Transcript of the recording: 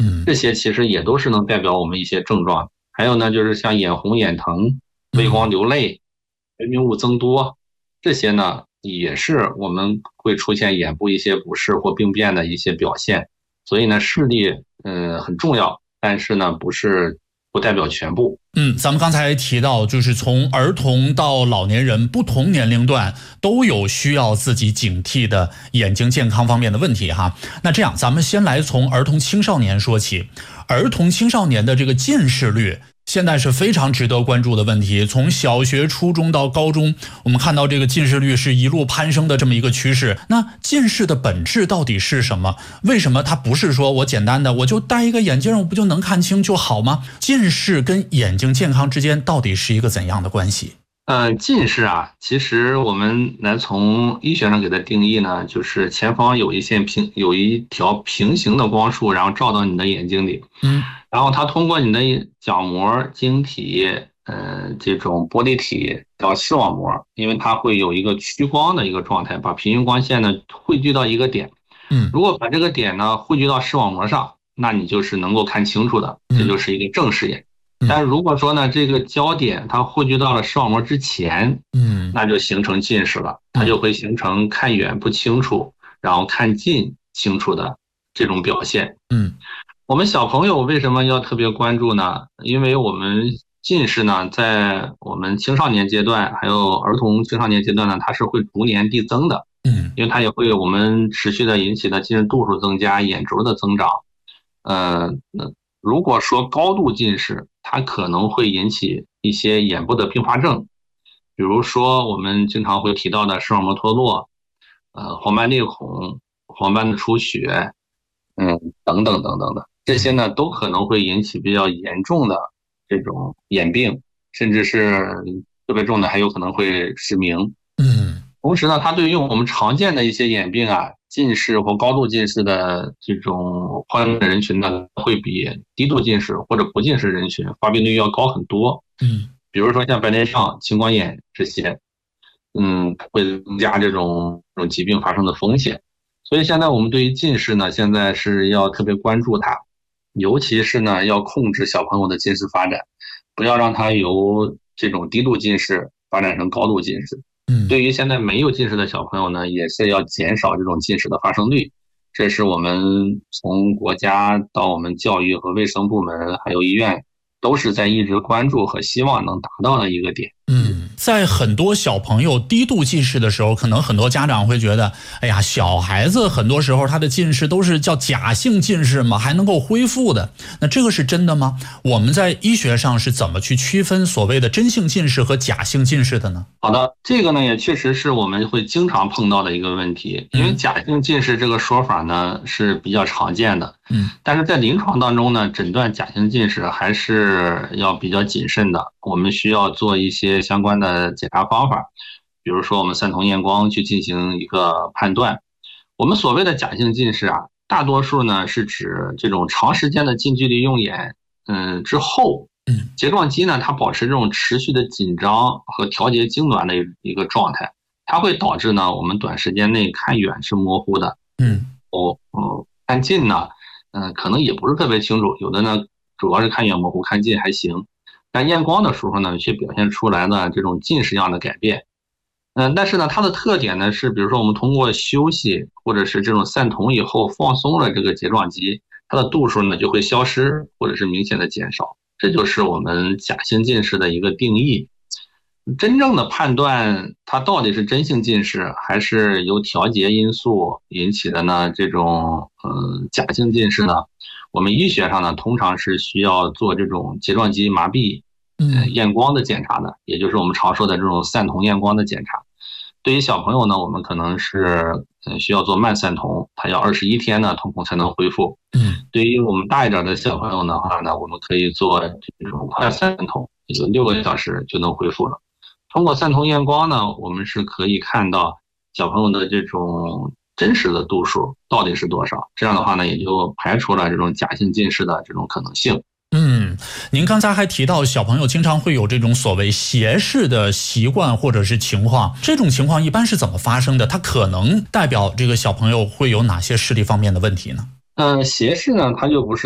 这些其实也都是能代表我们一些症状。还有呢，就是像眼红、眼疼、畏光流泪、分泌物增多，这些呢也是我们会出现眼部一些不适或病变的一些表现。所以呢，视力很重要，但是呢不代表全部。 咱们刚才提到，就是从儿童到老年人，不同年龄段都有需要自己警惕的眼睛健康方面的问题哈。那这样，咱们先来从儿童青少年说起。儿童青少年的这个近视率现在是非常值得关注的问题。从小学、初中到高中，我们看到这个近视率是一路攀升的这么一个趋势。那近视的本质到底是什么？为什么它不是说我简单的我就戴一个眼镜我不就能看清就好吗？近视跟眼睛健康之间到底是一个怎样的关系？ 近视啊，其实我们来从医学上给它定义呢，就是前方有一条平行的光束，然后照到你的眼睛里，然后它通过你的角膜、晶体，这种玻璃体到视网膜，因为它会有一个屈光的一个状态，把平行光线呢汇聚到一个点，如果把这个点呢汇聚到视网膜上，那你就是能够看清楚的，这就是一个正视眼。但如果说呢，这个焦点它汇聚到了视网膜之前，那就形成近视了，它就会形成看远不清楚，然后看近清楚的这种表现。我们小朋友为什么要特别关注呢？因为我们近视呢，在我们青少年阶段，还有儿童青少年阶段呢，它是会逐年递增的。因为它也会我们持续的引起的近视度数增加，眼轴的增长。如果说高度近视，它可能会引起一些眼部的并发症，比如说我们经常会提到的视网膜脱落，黄斑裂孔、黄斑的出血，等等等等的，这些呢都可能会引起比较严重的这种眼病，甚至是特别重的还有可能会失明。同时呢，它对于我们常见的一些眼病啊，近视或高度近视的这种患者人群呢，会比低度近视或者不近视人群发病率要高很多。比如说像白内障、青光眼这些，会增加这种疾病发生的风险。所以现在我们对于近视呢，现在是要特别关注它，尤其是呢要控制小朋友的近视发展，不要让它由这种低度近视发展成高度近视。对于现在没有近视的小朋友呢，也是要减少这种近视的发生率。这是我们从国家到我们教育和卫生部门还有医院都是在一直关注和希望能达到的一个点。 在很多小朋友低度近视的时候，可能很多家长会觉得，哎呀，小孩子很多时候他的近视都是叫假性近视嘛，还能够恢复的。那这个是真的吗？我们在医学上是怎么去区分所谓的真性近视和假性近视的呢？ 好的，这个呢也确实是我们会经常碰到的一个问题，因为假性近视这个说法呢是比较常见的，但是在临床当中呢，诊断假性近视还是要比较谨慎的，我们需要做一些相关的检查方法，比如说我们散瞳验光去进行一个判断。我们所谓的假性近视啊，大多数呢是指这种长时间的近距离用眼，之后，睫状肌呢它保持这种持续的紧张和调节痉挛的一个状态，它会导致呢我们短时间内看远是模糊的，看近呢，可能也不是特别清楚，有的呢主要是看远模糊，看近还行。但验光的时候呢，却表现出来的这种近视样的改变。但是呢，它的特点呢是，比如说我们通过休息或者是这种散瞳以后放松了这个睫状肌，它的度数呢就会消失或者是明显的减少。这就是我们假性近视的一个定义。真正的判断它到底是真性近视还是由调节因素引起的呢？这种假性近视呢，我们医学上呢通常是需要做这种睫状肌麻痹验光的检查的，也就是我们常说的这种散瞳验光的检查。对于小朋友呢，我们可能是需要做慢散瞳，它要21天呢瞳孔才能恢复。对于我们大一点的小朋友的话呢，我们可以做这种快散瞳，也就6个小时就能恢复了。通过散瞳验光呢，我们是可以看到小朋友的这种真实的度数到底是多少，这样的话呢，也就排除了这种假性近视的这种可能性。 您刚才还提到小朋友经常会有这种所谓斜视的习惯或者是情况，这种情况一般是怎么发生的？它可能代表这个小朋友会有哪些视力方面的问题呢？ 斜视呢，它就不是